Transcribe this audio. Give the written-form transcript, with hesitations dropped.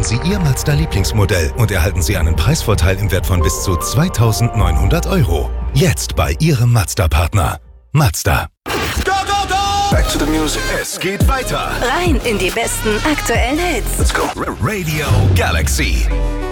wählen Sie Ihr Mazda-Lieblingsmodell und erhalten Sie einen Preisvorteil im Wert von bis zu 2.900 €. Jetzt bei Ihrem Mazda-Partner. Mazda. Go, go, go! Back to the music. Es geht weiter. Rein in die besten aktuellen Hits. Let's go. Radio Galaxy.